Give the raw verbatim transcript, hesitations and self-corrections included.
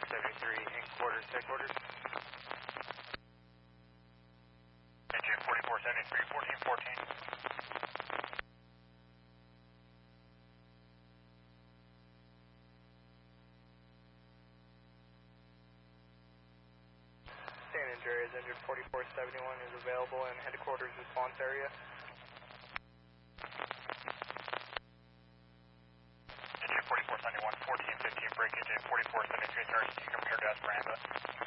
seventy-three in quarters, headquarters. Engine forty-four seventy-three, fourteen fourteen. San Andreas, engine forty-four seventy-one is available in headquarters response area. Engine forty-four seventy-one, fourteen fifteen, break engine forty-four seventy-three, sorry, you compared to Esperanza.